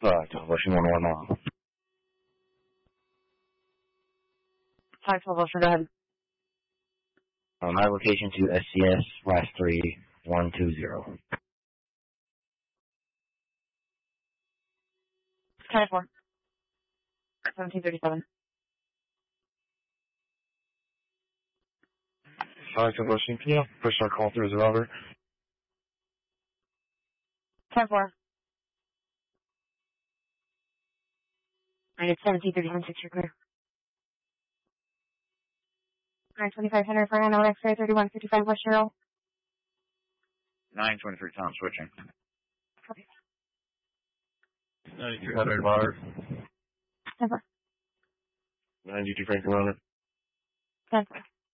Washington 1 mile. 512 Ocean, go ahead. My location to SCS, last 3120. 10-4. 1737. 512 Washington, can you push our call through as a robber? 10-4. Alright, it's 1731, 6 you're clear. Alright, 2500 for Anna, X-ray 3155 West Cheryl. 923 Tom, switching. Copy. 9300 bar. 10-4. 92 Franklin Runner. 10-4.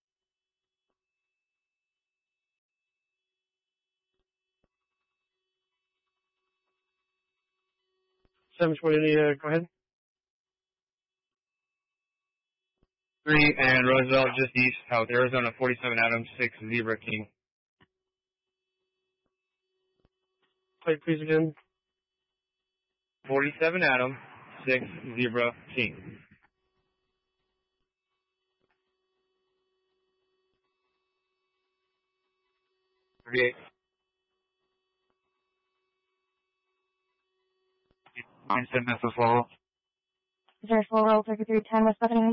Go ahead. 3 and Roosevelt just east, South Arizona, 47 Adams, 6 Zebra King. Plate please again. 47 Adams, 6 Zebra King. Okay. 97 Missile Swallow. 04 roll 3310 West Buckingham.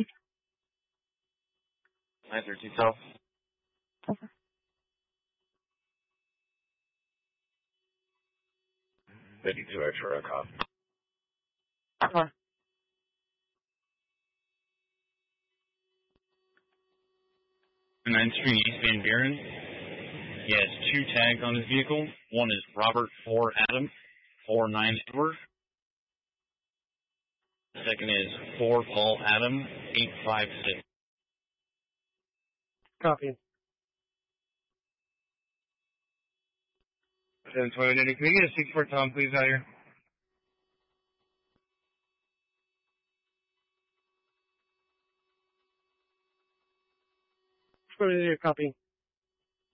913 South. 10-4. 52 extra cop. 10-4. Ninth Street, East Van Buren. He has 2 tags on his vehicle. One is Robert 4 Adam, 49 Edward. The second is 4 Paul Adam, 856. Copy. 720, can we get a 64 Tom, please, out here? Copy.